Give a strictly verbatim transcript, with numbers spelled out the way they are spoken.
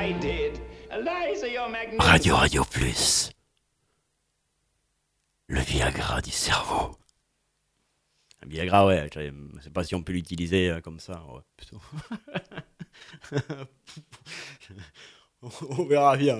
Radio Radio Plus. Le Viagra du cerveau. Un Viagra, ouais, je sais pas si on peut l'utiliser euh, comme ça. Ouais, plutôt. On verra bien.